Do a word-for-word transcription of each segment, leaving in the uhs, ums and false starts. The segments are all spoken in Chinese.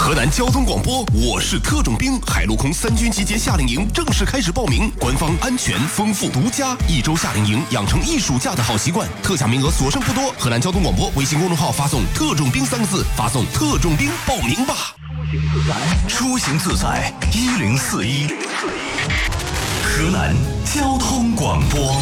河南交通广播，我是特种兵，海陆空三军集结夏令营正式开始报名，官方安全、丰富、独家，一周夏令营，养成一暑假的好习惯，特价名额所剩不多。河南交通广播微信公众号发送“特种兵”三个字，发送“特种兵”报名吧。出行自在，一零四一，河南交通广播。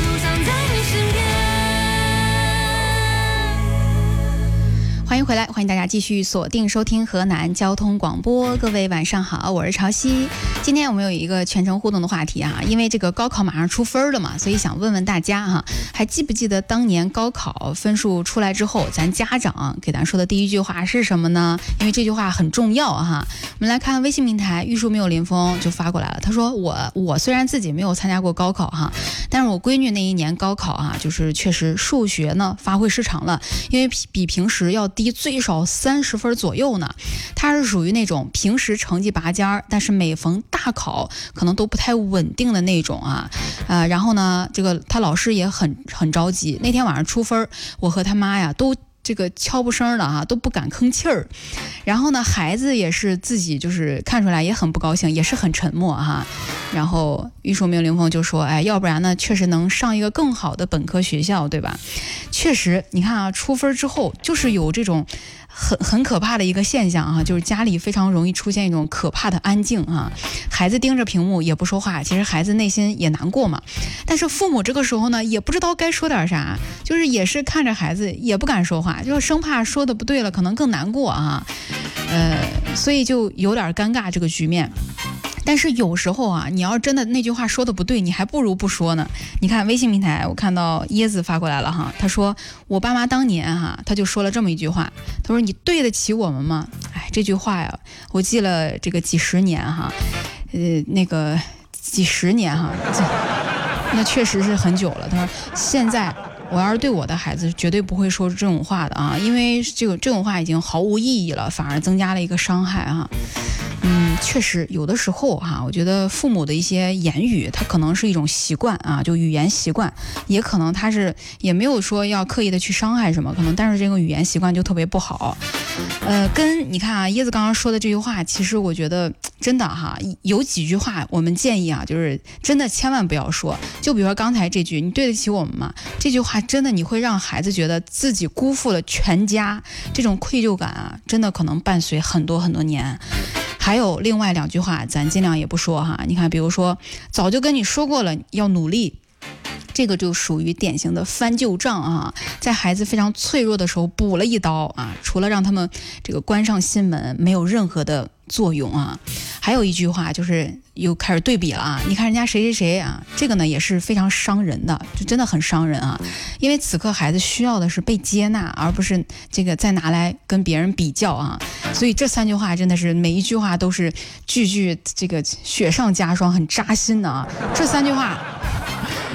欢迎回来，欢迎大家继续锁定收听河南交通广播。各位晚上好，我是潮汐。今天我们有一个全程互动的话题啊，因为这个高考马上出分了嘛，所以想问问大家哈，还记不记得当年高考分数出来之后，咱家长给咱说的第一句话是什么呢？因为这句话很重要哈。我们来看微信平台，玉树没有临风就发过来了，他说我我虽然自己没有参加过高考哈，但是我闺女那一年高考哈，就是确实数学呢发挥失常了，因为比平时要低最少三十分左右呢。他是属于那种平时成绩拔尖儿，但是每逢大考可能都不太稳定的那种啊。呃，然后呢，这个他老师也很很着急。那天晚上出分，我和他妈呀都这个悄不声的啊，都不敢吭气儿。然后呢，孩子也是自己就是看出来也很不高兴，也是很沉默哈。然后玉树明凌风就说：“哎，要不然呢，确实能上一个更好的本科学校，对吧？”确实，你看啊，出分之后就是有这种很很可怕的一个现象啊，就是家里非常容易出现一种可怕的安静啊。孩子盯着屏幕也不说话，其实孩子内心也难过嘛。但是父母这个时候呢，也不知道该说点啥，就是也是看着孩子也不敢说话，就生怕说的不对了，可能更难过啊。呃，所以就有点尴尬这个局面。但是有时候啊，你要真的那句话说的不对，你还不如不说呢。你看微信平台，我看到椰子发过来了哈，他说我爸妈当年哈，他就说了这么一句话，他说你对得起我们吗？哎，这句话呀，我记了这个几十年哈，呃，那个几十年哈，那确实是很久了。他说现在我要是对我的孩子绝对不会说这种话的啊，因为这个这种话已经毫无意义了，反而增加了一个伤害哈。嗯，确实有的时候哈，我觉得父母的一些言语，它可能是一种习惯啊，就语言习惯，也可能他是也没有说要刻意的去伤害什么，可能但是这个语言习惯就特别不好。呃，跟你看啊，椰子刚刚说的这句话，其实我觉得真的哈，有几句话我们建议啊，就是真的千万不要说。就比如说刚才这句，你对得起我们吗？这句话真的你会让孩子觉得自己辜负了全家，这种愧疚感啊，真的可能伴随很多很多年。还有另外两句话咱尽量也不说哈，你看比如说早就跟你说过了要努力，这个就属于典型的翻旧账啊，在孩子非常脆弱的时候补了一刀啊，除了让他们这个关上心门没有任何的作用啊。还有一句话就是又开始对比了啊，你看人家谁谁谁啊，这个呢也是非常伤人的，就真的很伤人啊。因为此刻孩子需要的是被接纳，而不是这个再拿来跟别人比较啊。所以这三句话真的是每一句话都是句句这个雪上加霜，很扎心的啊。这三句话